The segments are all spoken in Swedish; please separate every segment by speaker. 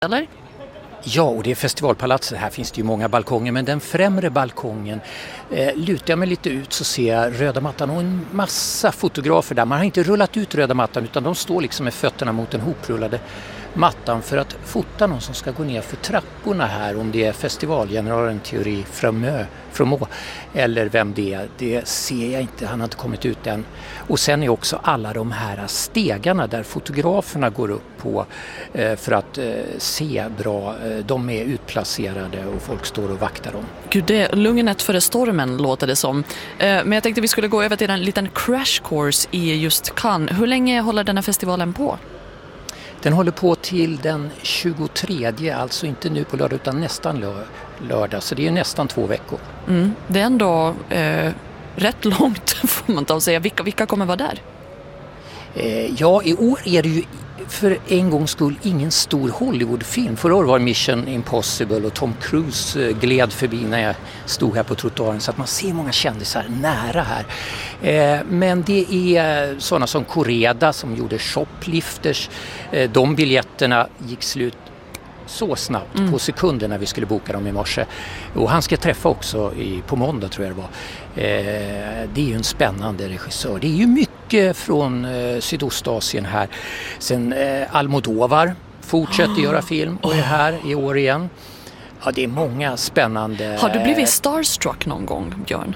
Speaker 1: eller?
Speaker 2: Ja, och det är festivalpalatset. Här finns det ju många balkonger, men den främre balkongen lutar jag mig lite ut så ser jag röda mattan och en massa fotografer där. Man har inte rullat ut röda mattan utan de står liksom med fötterna mot den hoprullade mattan för att fota någon som ska gå ner för trapporna här, om det är festivalgeneralen Thierry Frémaux eller vem det är. Det ser jag inte, han har inte kommit ut än. Och sen är också alla de här stegarna där fotograferna går upp på för att se bra. De är utplacerade och folk står och vaktar dem.
Speaker 1: Gud, det är lugnet före stormen låter det som. Men jag tänkte vi skulle gå över till en liten crash course i just Cannes. Hur länge håller den här festivalen på?
Speaker 2: Den håller på till den 23, alltså inte nu på lördag utan nästan lördag, så det är nästan 2 veckor.
Speaker 1: Det är ändå rätt långt får man ta och säga. Vilka kommer vara där?
Speaker 2: Ja, i år är det ju för en gångs skull ingen stor Hollywoodfilm. Förra året var Mission Impossible och Tom Cruise gled förbi när jag stod här på trottoaren så att man ser många kändisar nära här. Men det är sådana som Correda som gjorde Shoplifters. De biljetterna gick slut så snabbt på sekunder när vi skulle boka dem i morse. Och han ska träffa också på måndag tror jag det var. Det är ju en spännande regissör. Det är ju mycket från Sydostasien här. Sen Almodovar fortsätter göra film och är här i år igen. Ja, det är många spännande...
Speaker 1: Har du blivit starstruck någon gång, Björn?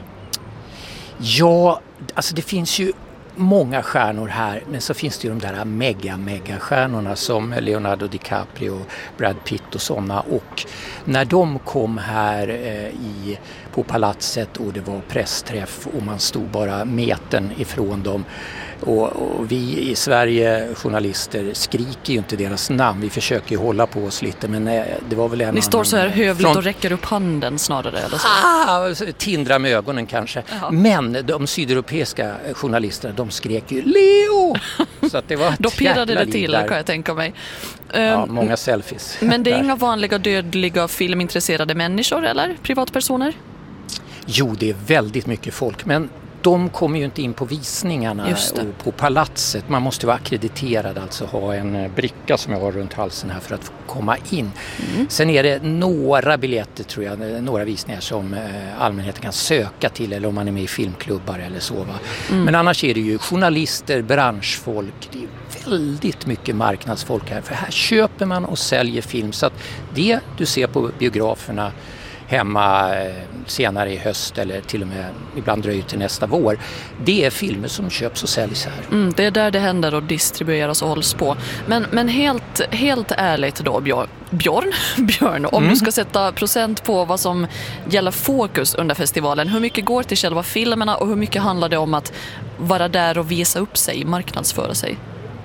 Speaker 2: Ja, alltså det finns ju många stjärnor här, men så finns det ju de där mega-stjärnorna som Leonardo DiCaprio, Brad Pitt och sådana. Och när de kom här på palatset och det var pressträff och man stod bara metern ifrån dem. Och vi i Sverige, journalister, skriker ju inte deras namn. Vi försöker ju hålla på oss lite, men det var väl en...
Speaker 1: Ni står så här hövligt och räcker upp handen snarare, eller så?
Speaker 2: Tindrar med ögonen kanske.
Speaker 1: Jaha.
Speaker 2: Men de sydeuropeiska journalisterna, de skrek ju Leo! Så att det var
Speaker 1: då pirrade det till, där. Kan jag tänka mig.
Speaker 2: Ja, många selfies.
Speaker 1: Men det är inga vanliga dödliga filmintresserade människor, eller? Privatpersoner?
Speaker 2: Jo, det är väldigt mycket folk, men de kommer ju inte in på visningarna och på palatset. Man måste vara akkrediterad, alltså ha en bricka som jag har runt halsen här för att få komma in. Sen är det några biljetter tror jag, några visningar som allmänheten kan söka till eller om man är med i filmklubbar eller så. Va? Men annars är det ju journalister, branschfolk, det är väldigt mycket marknadsfolk här. För här köper man och säljer film så att det du ser på biograferna hemma senare i höst eller till och med ibland dröjer till nästa vår. Det är filmer som köps och säljs här.
Speaker 1: Det är där det händer och distribueras och hålls på. Men helt ärligt då Björn, om du ska sätta procent på vad som gäller fokus under festivalen, hur mycket går till själva filmerna och hur mycket handlar det om att vara där och visa upp sig, marknadsföra sig?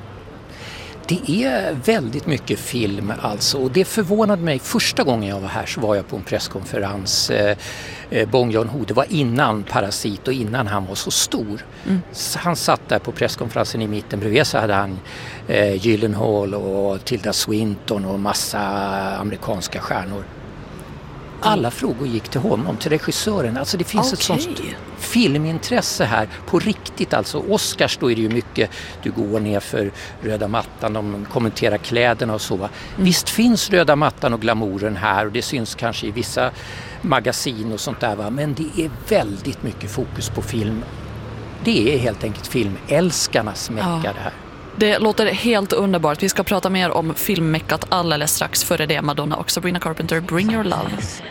Speaker 2: Det är väldigt mycket film alltså, och det förvånade mig. Första gången jag var här så var jag på en presskonferens, Bong Joon-ho, det var innan Parasit och innan han var så stor. Så han satt där på presskonferensen i mitten, bredvid så hade han Gyllenhaal och Tilda Swinton och massa amerikanska stjärnor. Alla frågor gick till honom, till regissören. Alltså det finns ett sånt filmintresse här på riktigt. Alltså Oscars då är det ju mycket, du går ner för röda mattan, de kommenterar kläderna och så. Va? Visst finns röda mattan och glamouren här och det syns kanske i vissa magasin och sånt där. Va? Men det är väldigt mycket fokus på film. Det är helt enkelt filmälskarnas mecka det här.
Speaker 1: Det låter helt underbart. Vi ska prata mer om filmmeckat alldeles strax. Före det Madonna och Sabrina Carpenter, Bring Your Love.